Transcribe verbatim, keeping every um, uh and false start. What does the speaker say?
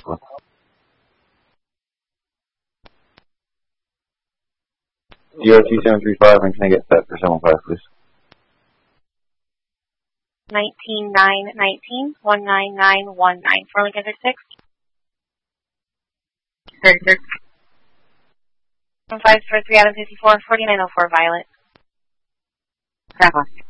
Brooklyn. U R two seven three five, and can I get set for seven five, please? nineteen nine nineteen, one nine nine one nine. For Lincoln thirty-six. thirty-six. one five four three Adam fifty-four, forty-nine oh four Violet. Southwest.